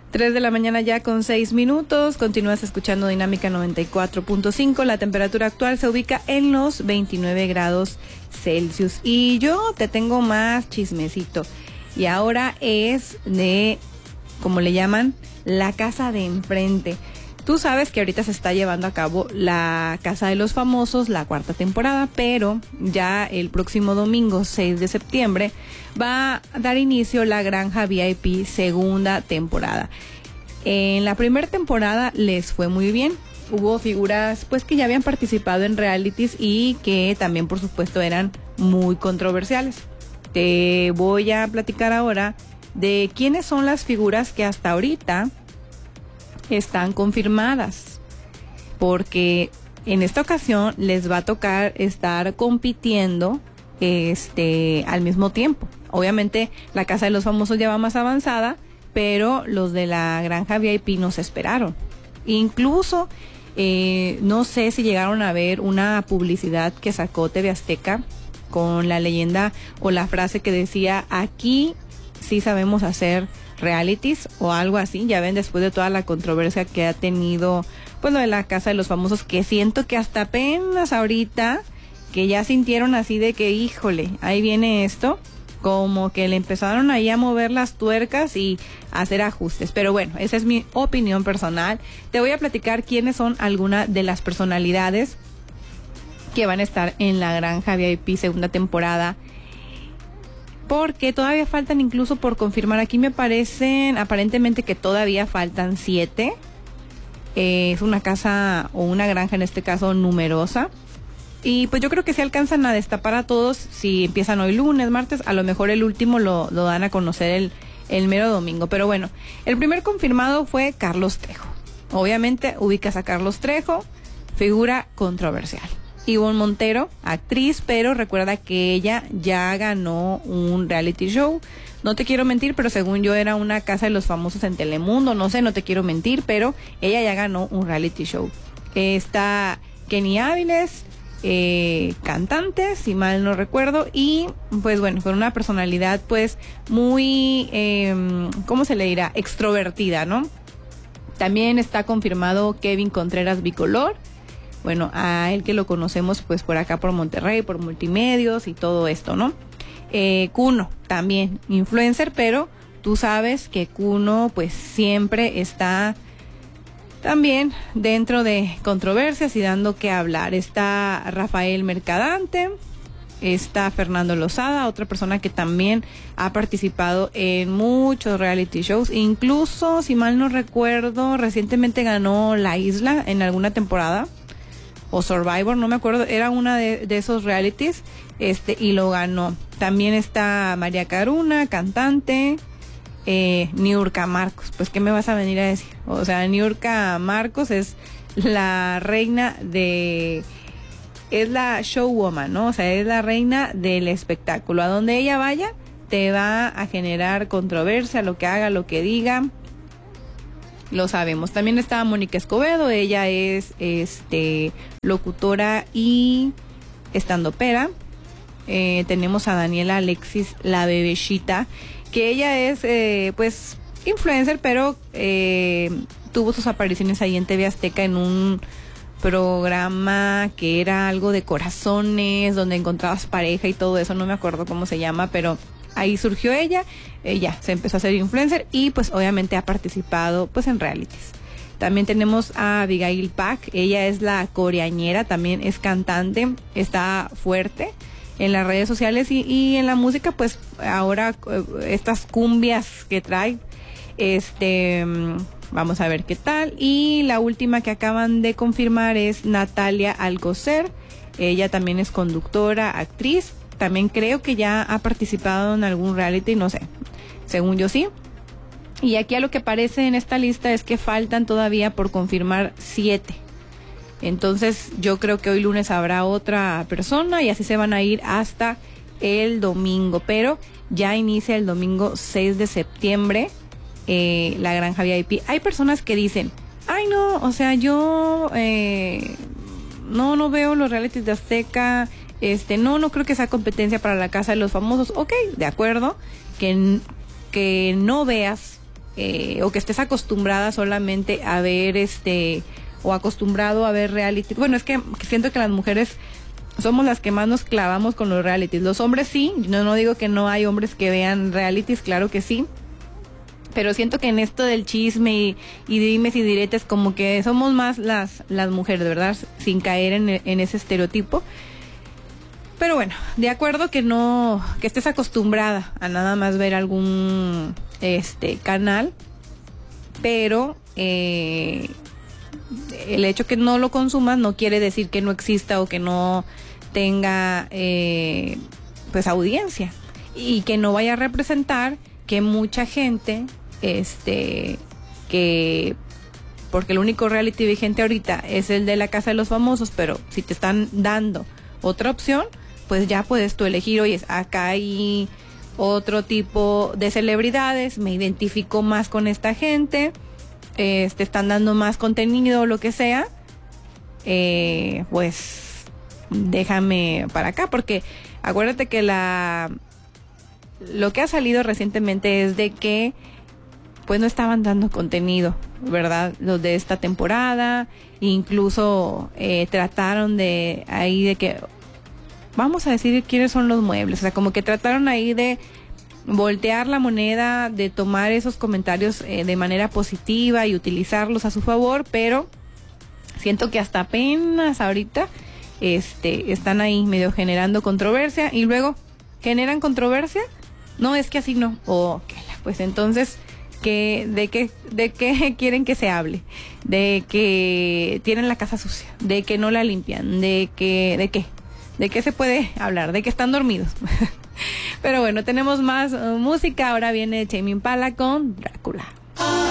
3 de la mañana ya con 6 minutos. Continúas escuchando Dinámica 94.5. La temperatura actual se ubica en los 29 grados Celsius. Y yo te tengo más chismecito. Y ahora es de, como le llaman, la casa de enfrente. Tú sabes que ahorita se está llevando a cabo la Casa de los Famosos, la 4ª temporada, pero ya el próximo domingo, 6 de septiembre, va a dar inicio la Granja VIP 2ª temporada. En la primera temporada les fue muy bien. Hubo figuras pues que ya habían participado en realities y que también por supuesto eran muy controversiales. Te voy a platicar ahora de quiénes son las figuras que hasta ahorita están confirmadas, porque en esta ocasión les va a tocar estar compitiendo al mismo tiempo. Obviamente la Casa de los Famosos ya va más avanzada, pero los de la Granja VIP nos esperaron. Incluso no sé si llegaron a ver una publicidad que sacó TV Azteca con la leyenda o la frase que decía: aquí sí sabemos hacer realities o algo así. Ya ven, después de toda la controversia que ha tenido pues lo de la Casa de los Famosos, que siento que hasta apenas ahorita que ya sintieron así de que híjole, ahí viene esto, como que le empezaron ahí a mover las tuercas y a hacer ajustes. Pero bueno, esa es mi opinión personal. Te voy a platicar quiénes son algunas de las personalidades que van a estar en la Granja VIP 2ª temporada, porque todavía faltan incluso por confirmar. Aquí me parecen aparentemente que todavía faltan 7. Es una casa o una granja en este caso numerosa. Y pues yo creo que se alcanzan a destapar a todos si empiezan hoy lunes, martes. A lo mejor el último lo dan a conocer el mero domingo. Pero bueno, el primer confirmado fue Carlos Trejo. Obviamente ubicas a Carlos Trejo, figura controversial. Ivonne Montero, actriz, pero recuerda que ella ya ganó un reality show. No te quiero mentir, pero según yo era una Casa de los Famosos en Telemundo. No sé, no te quiero mentir, pero ella ya ganó un reality show. Está Kenny Áviles, cantante, si mal no recuerdo, y pues bueno, con una personalidad pues muy, ¿cómo se le dirá? Extrovertida, ¿no? También está confirmado Kevin Contreras Bicolor. Bueno, a él que lo conocemos pues por acá por Monterrey, por Multimedios y todo esto, ¿no? Kuno, también influencer, pero tú sabes que Kuno pues siempre está también dentro de controversias y dando que hablar. Está Rafael Mercadante, está Fernando Lozada, otra persona que también ha participado en muchos reality shows, incluso si mal no recuerdo recientemente ganó La Isla en alguna temporada, o Survivor, no me acuerdo, era una de esos realities, y lo ganó. También está María Caruna, cantante, Niurka Marcos, pues ¿qué me vas a venir a decir? O sea, Niurka Marcos es la reina es la showwoman, ¿no? O sea, es la reina del espectáculo. A donde ella vaya, te va a generar controversia, lo que haga, lo que diga. Lo sabemos. También está Mónica Escobedo, ella es locutora y estandopera. Tenemos a Daniela Alexis, la bebecita, que ella es pues influencer, pero tuvo sus apariciones ahí en TV Azteca en un programa que era algo de corazones, donde encontrabas pareja y todo eso, no me acuerdo cómo se llama, pero ahí surgió ella se empezó a hacer influencer y pues obviamente ha participado pues en realities. También tenemos a Abigail Pack, ella es la coreañera, también es cantante, está fuerte en las redes sociales y en la música, pues ahora estas cumbias que trae, vamos a ver qué tal. Y la última que acaban de confirmar es Natalia Alcocer, ella también es conductora, actriz, también creo que ya ha participado en algún reality, no sé, según yo sí. Y aquí a lo que aparece en esta lista es que faltan todavía por confirmar 7. Entonces yo creo que hoy lunes habrá otra persona y así se van a ir hasta el domingo. Pero ya inicia el domingo 6 de septiembre la Granja VIP. Hay personas que dicen, ay no, o sea yo no veo los realities de Azteca, no creo que sea competencia para la Casa de los Famosos. Ok, de acuerdo, que no veas o que estés acostumbrada solamente a ver o acostumbrado a ver reality. Bueno, es que siento que las mujeres somos las que más nos clavamos con los realities. Los hombres sí, no digo que no hay hombres que vean realities, claro que sí. Pero siento que en esto del chisme y dimes y diretes, como que somos más las mujeres, ¿verdad? Sin caer en ese estereotipo. Pero bueno, de acuerdo que estés acostumbrada a nada más ver algún canal, pero el hecho que no lo consumas no quiere decir que no exista o que no tenga pues audiencia, y que no vaya a representar que mucha gente que porque el único reality vigente ahorita es el de la Casa de los Famosos, pero si te están dando otra opción, pues ya puedes tú elegir, oye, acá hay otro tipo de celebridades, me identifico más con esta gente, te están dando más contenido o lo que sea, pues déjame para acá, porque acuérdate que lo que ha salido recientemente es de que pues no estaban dando contenido, ¿verdad? Los de esta temporada, incluso trataron de que vamos a decir quiénes son los muebles, o sea, como que trataron ahí de voltear la moneda, de tomar esos comentarios de manera positiva y utilizarlos a su favor, pero siento que hasta apenas ahorita están ahí medio generando controversia, y luego generan controversia, no, es que así no, pues entonces, ¿de qué quieren que se hable? De que tienen la casa sucia, de que no la limpian, ¿de qué se puede hablar? De que están dormidos. Pero bueno, tenemos más música. Ahora viene Tame Impala con Drácula.